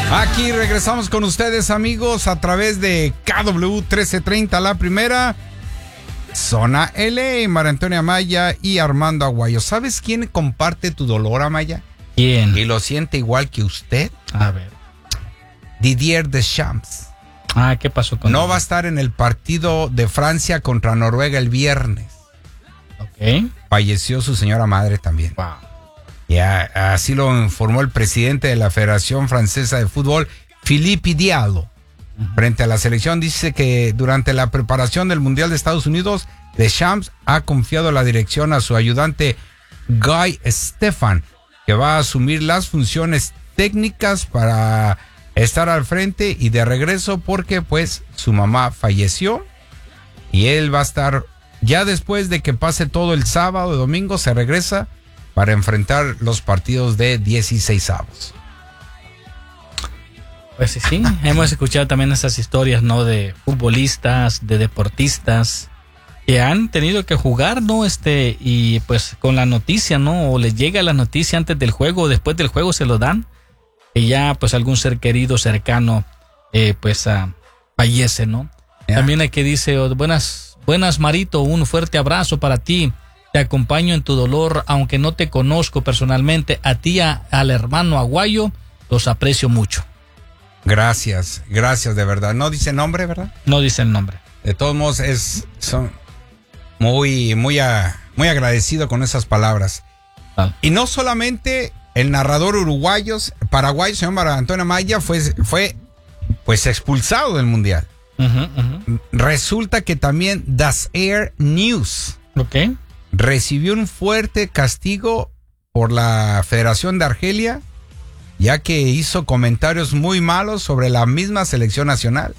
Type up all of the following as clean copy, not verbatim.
Aquí regresamos con ustedes, amigos, a través de KW 1330, la primera. Zona LA, María Antonia Amaya y Armando Aguayo. ¿Sabes quién comparte tu dolor, Amaya? ¿Quién? Y lo siente igual que usted. A ver. Didier Deschamps. ¿Qué pasó con él? No va a estar en el partido de Francia contra Noruega el viernes. Ok. Falleció su señora madre también. Wow. Ya, así lo informó el presidente de la Federación Francesa de Fútbol, Philippe Diallo. Frente a la selección, dice que durante la preparación del Mundial de Estados Unidos, Deschamps ha confiado la dirección a su ayudante Guy Stefan, que va a asumir las funciones técnicas para estar al frente y de regreso porque pues su mamá falleció y él va a estar ya después de que pase todo el sábado y domingo, se regresa para enfrentar los partidos de 16avos. Pues sí, hemos escuchado también esas historias, ¿no? De futbolistas, de deportistas que han tenido que jugar, ¿no? Y pues con la noticia, ¿no? O les llega la noticia antes del juego o después del juego se lo dan. Y ya pues algún ser querido, cercano, fallece, ¿no? Yeah. También hay que dice, buenas Marito, un fuerte abrazo para ti. Te acompaño en tu dolor, aunque no te conozco personalmente. A ti, al hermano Aguayo, los aprecio mucho. Gracias de verdad. No dice nombre, ¿verdad? No dice el nombre. De todos modos, son muy agradecido con esas palabras. Y no solamente el narrador paraguayo, señor María Antonia Amaya, fue pues expulsado del Mundial. Resulta que también Das Air News recibió un fuerte castigo por la Federación de Argelia, ya que hizo comentarios muy malos sobre la misma selección nacional.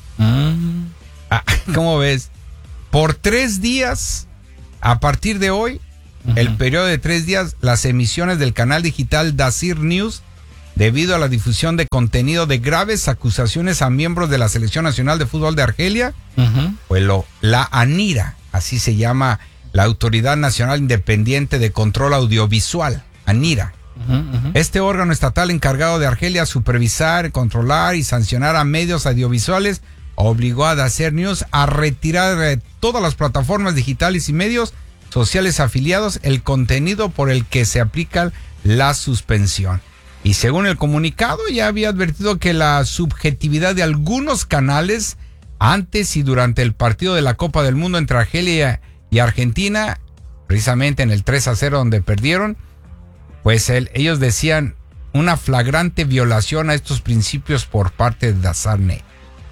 ¿Cómo ves? Por 3 días, a partir de hoy, el periodo de 3 días, las emisiones del canal digital Das Air News, debido a la difusión de contenido de graves acusaciones a miembros de la Selección Nacional de Fútbol de Argelia, pues la ANIRA, así se llama la Autoridad Nacional Independiente de Control Audiovisual, ANIRA. Este órgano estatal encargado de Argelia supervisar, controlar y sancionar a medios audiovisuales obligó a Das Air News a retirar de todas las plataformas digitales y medios sociales afiliados el contenido por el que se aplica la suspensión. Y según el comunicado, ya había advertido que la subjetividad de algunos canales antes y durante el partido de la Copa del Mundo entre Argelia y Argentina, precisamente en el 3-0 donde perdieron, pues ellos decían una flagrante violación a estos principios por parte de Das Air News.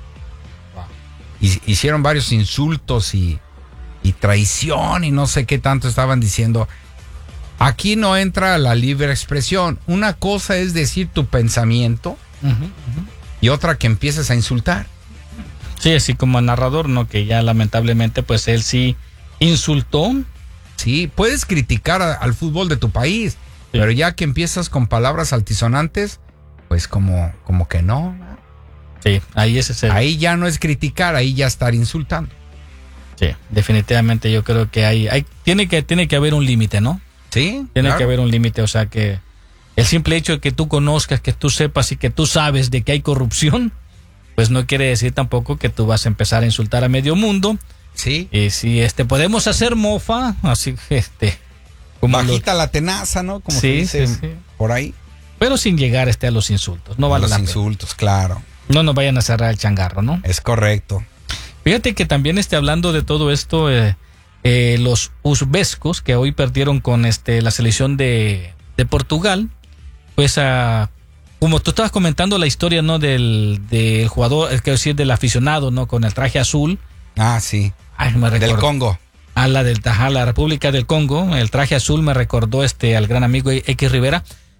Hicieron varios insultos y traición y no sé qué tanto estaban diciendo. Aquí no entra la libre expresión. Una cosa es decir tu pensamiento y otra que empieces a insultar. Sí, así como el narrador, ¿no? Que ya lamentablemente pues él sí insultó. Sí, puedes criticar al fútbol de tu país, sí, pero ya que empiezas con palabras altisonantes, pues como que no. Sí, ahí ya no es criticar, ahí ya estar insultando. Sí, definitivamente yo creo que tiene que haber un límite, ¿no? Sí, tiene que haber un límite, o sea que el simple hecho de que tú conozcas, que tú sepas y que tú sabes de que hay corrupción, pues no quiere decir tampoco que tú vas a empezar a insultar a medio mundo. Sí. Y si podemos hacer mofa, así como bajita la tenaza, ¿no? Como se dice por ahí. Pero sin llegar a los insultos, no vale la pena. Los insultos, claro. No nos vayan a cerrar el changarro, ¿no? Es correcto. Fíjate que también hablando de todo esto, los uzbekos que hoy perdieron con la selección de Portugal, pues como tú estabas comentando la historia, ¿no? Del jugador, es decir, del aficionado, ¿no? Con el traje azul. Ah, sí. Ay, me recordó. Del Congo. La República del Congo, el traje azul me recordó al gran amigo X Rivera.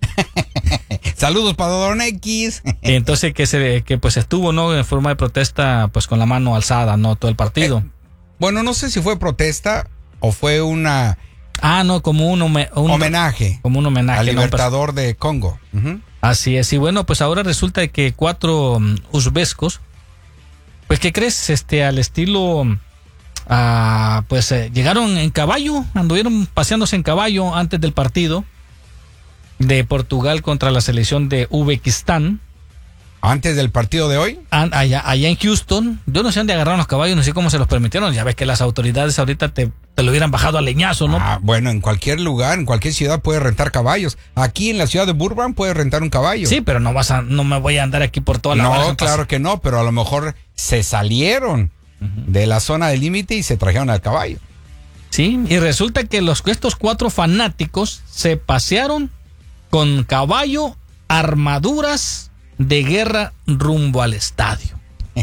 Saludos para Don X. Entonces que pues estuvo, ¿no? En forma de protesta, pues con la mano alzada, ¿no? Todo el partido. Bueno, no sé si fue protesta o fue una... no, como un homenaje. Como un homenaje. Al libertador de Congo. Así es. Y bueno, pues ahora resulta que 4 uzbekos, pues ¿qué crees? Al estilo... llegaron en caballo, anduvieron paseándose en caballo antes del partido de Portugal contra la selección de Uzbekistán. Antes del partido de hoy. Allá en Houston, yo no sé dónde agarraron los caballos, no sé cómo se los permitieron. Ya ves que las autoridades ahorita te lo hubieran bajado a leñazo, ¿no? Bueno, en cualquier lugar, en cualquier ciudad puedes rentar caballos. Aquí en la ciudad de Burbank puedes rentar un caballo. Sí, pero no me voy a andar aquí por toda la No, claro que no, pero a lo mejor se salieron de la zona del límite y se trajeron al caballo. Sí, y resulta que estos 4 fanáticos se pasearon con caballo, armaduras de guerra rumbo al estadio.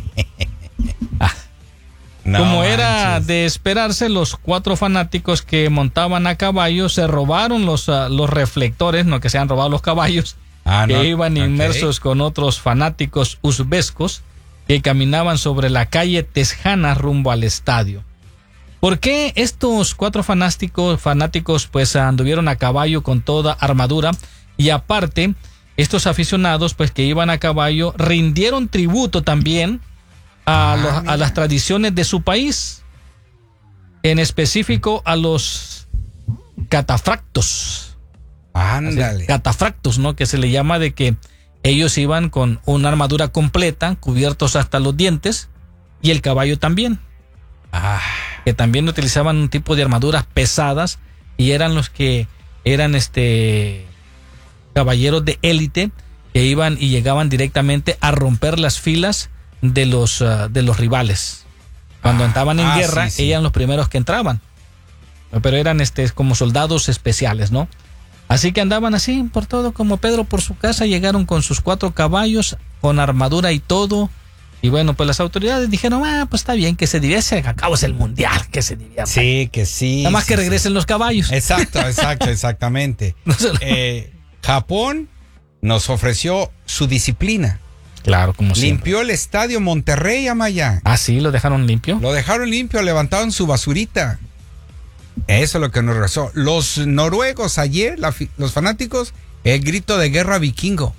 Como era de esperarse, los 4 fanáticos que montaban a caballo se robaron los reflectores, no que se han robado los caballos, iban inmersos con otros fanáticos uzbekos que caminaban sobre la calle Tejana rumbo al estadio. ¿Por qué estos 4 fanáticos pues anduvieron a caballo con toda armadura? Y aparte, estos aficionados pues que iban a caballo rindieron tributo también a las tradiciones de su país, en específico a los catafractos. Ándale. Catafractos, ¿no? Que se le llama de que ellos iban con una armadura completa, cubiertos hasta los dientes, y el caballo también. Que también utilizaban un tipo de armaduras pesadas y eran los que eran caballeros de élite que iban y llegaban directamente a romper las filas de los rivales. Cuando entraban en guerra, sí. eran los primeros que entraban. Pero eran como soldados especiales, ¿no? Así que andaban así por todo, como Pedro por su casa, llegaron con sus 4 caballos, con armadura y todo. Y bueno, pues las autoridades dijeron, pues está bien, que se divierte, acabo es el mundial, que se divierta. Sí, que sí. Nada más que regresen los caballos. Exactamente. Japón nos ofreció su disciplina. Claro, como siempre. Limpió el estadio Monterrey, Amaya. Sí, lo dejaron limpio. Lo dejaron limpio, levantaron su basurita. Eso es lo que nos rezó. Los noruegos ayer, los fanáticos, el grito de guerra vikingo.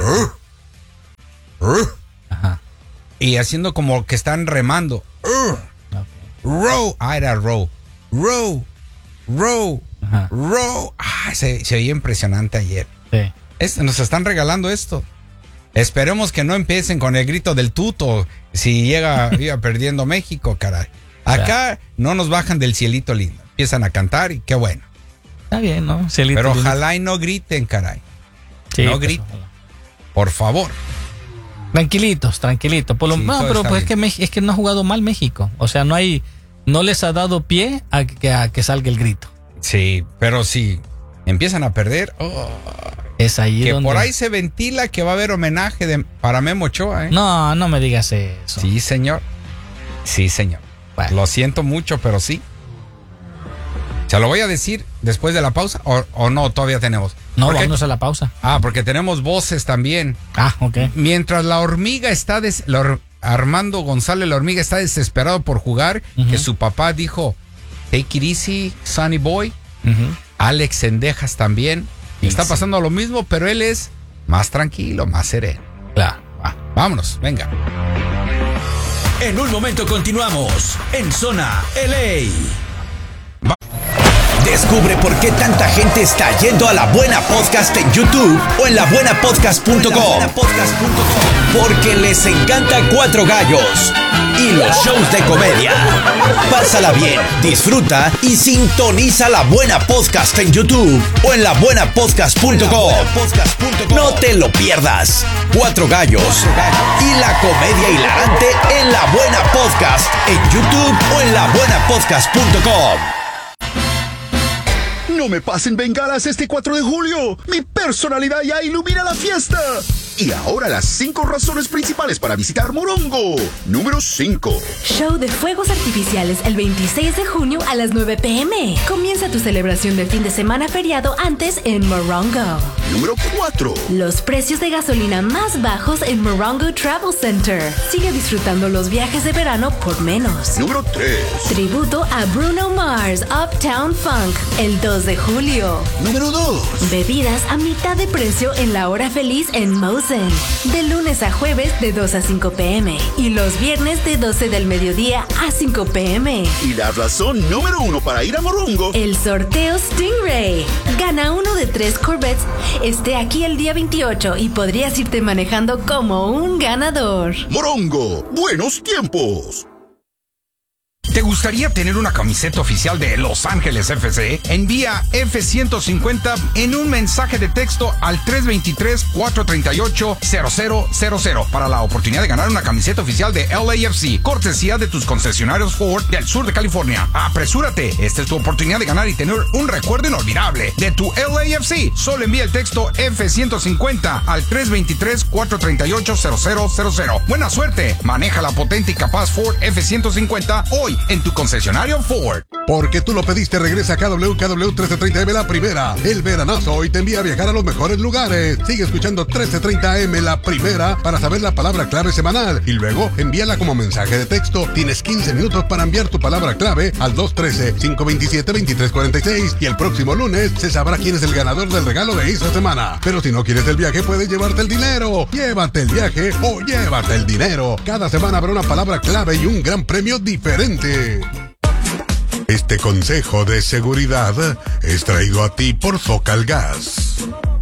Ajá. Y haciendo como que están remando. Row. Era row. Row. Ajá. Row. Se oía impresionante ayer. Sí. Nos están regalando esto. Esperemos que no empiecen con el grito del tuto si iba perdiendo México, caray. Acá no nos bajan del cielito lindo. Empiezan a cantar y qué bueno. Está bien, ¿no? Cielito pero lindo. ojalá y no griten, caray. Sí, no pues, griten. ojalá. Por favor. Tranquilitos. Pero pues es que no ha jugado mal México. O sea, no les ha dado pie a que salga el grito. Sí, pero si empiezan a perder, es ahí que donde... por ahí se ventila que va a haber homenaje para Memo Ochoa, ¿eh? No me digas eso. Sí, señor. Bueno. Lo siento mucho, pero sí. ¿Se lo voy a decir después de la pausa o no? Todavía tenemos. No, vámonos a la pausa. Porque tenemos voces también. Ok. Mientras la hormiga está... Armando González, la hormiga, está desesperado por jugar, que su papá dijo, take it easy, Sonny Boy. Alex Sendejas también. Está pasando lo mismo, pero él es más tranquilo, más sereno. Claro. Vámonos, venga. En un momento continuamos en Zona LA. Descubre por qué tanta gente está yendo a La Buena Podcast en YouTube o en labuenapodcast.com. Porque les encanta Cuatro Gallos y los shows de comedia. Pásala bien, disfruta y sintoniza La Buena Podcast en YouTube o en labuenapodcast.com. No te lo pierdas. Cuatro Gallos y la comedia hilarante en La Buena Podcast en YouTube o en labuenapodcast.com. No me pasen bengalas este 4 de julio. Mi personalidad ya ilumina la fiesta. Y ahora las 5 razones principales para visitar Morongo. Número 5. Show de fuegos artificiales el 26 de junio a las 9 p.m. Comienza tu celebración de fin de semana feriado antes en Morongo. Número 4. Los precios de gasolina más bajos en Morongo Travel Center. Sigue disfrutando los viajes de verano por menos. Número 3. Tributo a Bruno Mars Uptown Funk el 2 de julio. Número 2. Bebidas a mitad de precio en la hora feliz en Moe's conocen. De lunes a jueves de 2 a 5 p.m. y los viernes de 12 del mediodía a 5 p.m. Y la razón número 1 para ir a Morongo. El sorteo Stingray. Gana uno de 3 Corvettes. Esté aquí el día 28 y podrías irte manejando como un ganador. Morongo, buenos tiempos. ¿Te gustaría tener una camiseta oficial de Los Ángeles FC? Envía F-150 en un mensaje de texto al 323-438-0000 para la oportunidad de ganar una camiseta oficial de LAFC, cortesía de tus concesionarios Ford del sur de California. ¡Apresúrate! Esta es tu oportunidad de ganar y tener un recuerdo inolvidable de tu LAFC. Solo envía el texto F-150 al 323-438-0000. ¡Buena suerte! Maneja la potente y capaz Ford F-150 hoy en tu concesionario Ford. Porque tú lo pediste, regresa a KW 1330M La Primera. El veranazo hoy te envía a viajar a los mejores lugares. Sigue escuchando 1330M La Primera para saber la palabra clave semanal y luego envíala como mensaje de texto. Tienes 15 minutos para enviar tu palabra clave al 213-527-2346 y el próximo lunes se sabrá quién es el ganador del regalo de esta semana. Pero si no quieres el viaje, puedes llevarte el dinero. Llévate el viaje o llévate el dinero. Cada semana habrá una palabra clave y un gran premio diferente. Este consejo de seguridad es traído a ti por Socal Gas.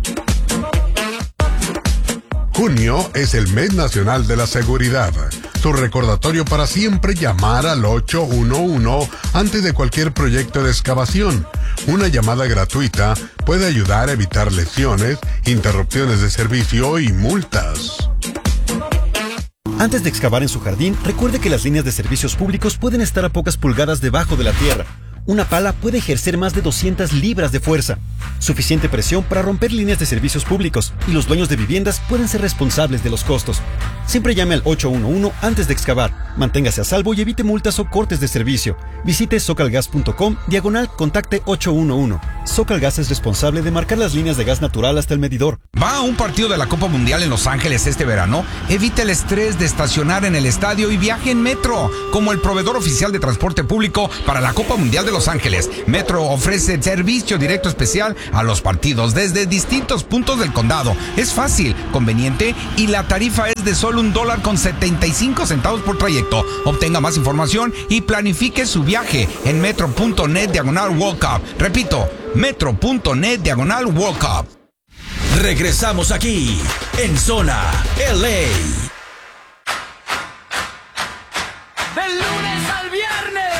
Junio es el mes nacional de la seguridad. Tu recordatorio para siempre llamar al 811 antes de cualquier proyecto de excavación. Una llamada gratuita puede ayudar a evitar lesiones, interrupciones de servicio y multas. Antes de excavar en su jardín, recuerde que las líneas de servicios públicos pueden estar a pocas pulgadas debajo de la tierra. Una pala puede ejercer más de 200 libras de fuerza, suficiente presión para romper líneas de servicios públicos, y los dueños de viviendas pueden ser responsables de los costos. Siempre llame al 811 antes de excavar. Manténgase a salvo y evite multas o cortes de servicio. Visite socalgas.com/contacte 811. Socalgas es responsable de marcar las líneas de gas natural hasta el medidor. ¿Va a un partido de la Copa Mundial en Los Ángeles este verano? Evite el estrés de estacionar en el estadio y viaje en Metro, como el proveedor oficial de transporte público para la Copa Mundial de Los Ángeles. Metro ofrece servicio directo especial a los partidos desde distintos puntos del condado. Es fácil, conveniente y la tarifa es de solo $1.75 por trayecto. Obtenga más información y planifique su viaje en metro.net/World Cup. Repito, metro.net/World Cup. Regresamos aquí en Zona LA. Del lunes al viernes.